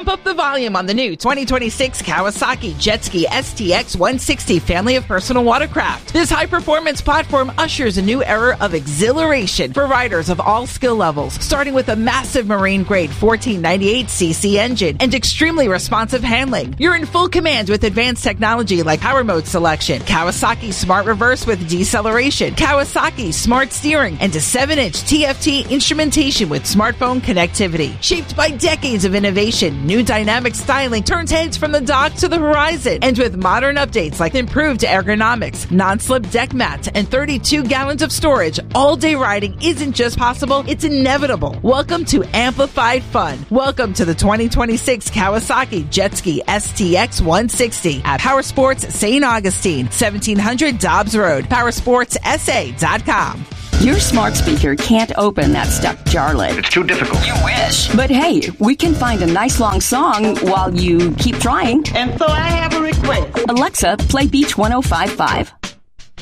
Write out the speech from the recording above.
Pump up the volume on the new 2026 Kawasaki Jet Ski STX 160 family of personal watercraft. This high-performance platform ushers a new era of exhilaration for riders of all skill levels, starting with a massive marine-grade 1498cc engine and extremely responsive handling. You're in full command with advanced technology like power mode selection, Kawasaki Smart Reverse with deceleration, Kawasaki Smart Steering, and a 7-inch TFT instrumentation with smartphone connectivity. Shaped by decades of innovation, new dynamic styling turns heads from the dock to the horizon. And with modern updates like improved ergonomics, non-slip deck mats, and 32 gallons of storage, all-day riding isn't just possible, it's inevitable. Welcome to amplified fun. Welcome to the 2026 Kawasaki Jet Ski STX 160 at Power Sports St. Augustine, 1700 Dobbs Road, powersportsa.com. Your smart speaker can't open that stuck jar lid. It's too difficult. You wish. But hey, we can find a nice long song while you keep trying. And so I have a request. Alexa, play Beach 105.5.